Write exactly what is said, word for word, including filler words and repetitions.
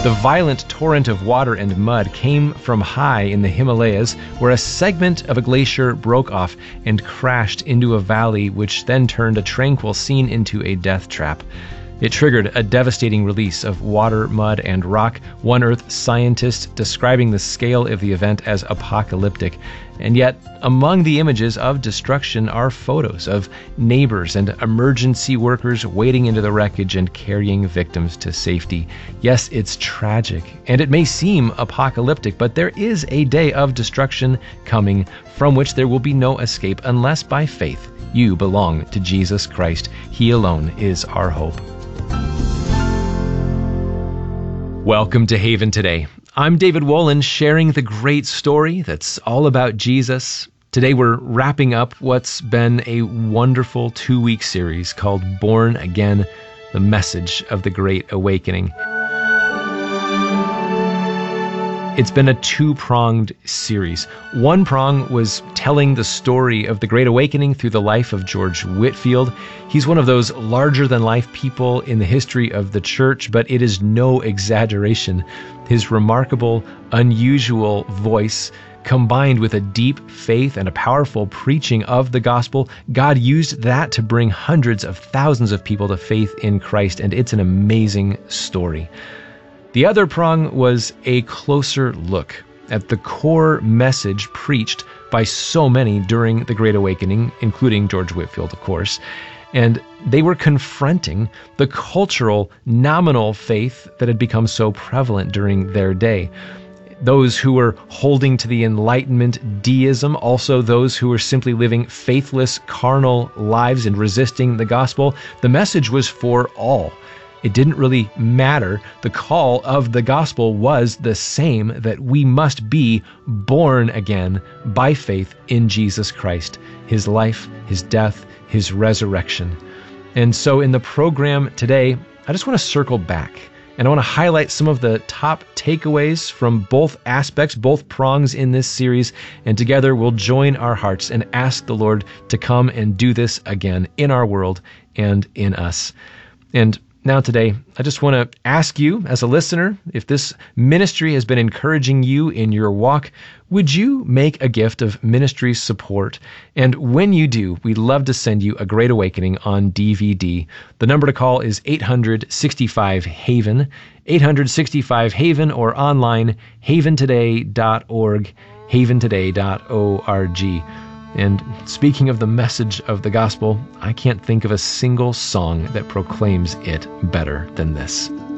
The violent torrent of water and mud came from high in the Himalayas, where a segment of a glacier broke off and crashed into a valley, which then turned a tranquil scene into a death trap. It triggered a devastating release of water, mud, and rock, one Earth scientist describing the scale of the event as apocalyptic. And yet, among the images of destruction are photos of neighbors and emergency workers wading into the wreckage and carrying victims to safety. Yes, it's tragic, and it may seem apocalyptic, but there is a day of destruction coming from which there will be no escape unless by faith you belong to Jesus Christ. He alone is our hope. Welcome to Haven Today. I'm David Wolin, sharing the great story that's all about Jesus. Today we're wrapping up what's been a wonderful two-week series called Born Again, the Message of the Great Awakening. It's been a two-pronged series. One prong was telling the story of the Great Awakening through the life of George Whitefield. He's one of those larger-than-life people in the history of the church, but it is no exaggeration. His remarkable, unusual voice, combined with a deep faith and a powerful preaching of the gospel, God used that to bring hundreds of thousands of people to faith in Christ, and it's an amazing story. The other prong was a closer look at the core message preached by so many during the Great Awakening, including George Whitefield, of course. And they were confronting the cultural, nominal faith that had become so prevalent during their day. Those who were holding to the Enlightenment deism, also those who were simply living faithless, carnal lives and resisting the gospel. The message was for all. It didn't really matter. The call of the gospel was the same, that we must be born again by faith in Jesus Christ, his life, his death, his resurrection. And so in the program today, I just want to circle back and I want to highlight some of the top takeaways from both aspects, both prongs in this series, and together we'll join our hearts and ask the Lord to come and do this again in our world and in us. And now today, I just want to ask you as a listener, if this ministry has been encouraging you in your walk, would you make a gift of ministry support? And when you do, we'd love to send you A Great Awakening on D V D. The number to call is eight hundred sixty-five HAVEN, eight hundred sixty-five HAVEN, or online, haven today dot org, haven today dot org. And speaking of the message of the gospel, I can't think of a single song that proclaims it better than this.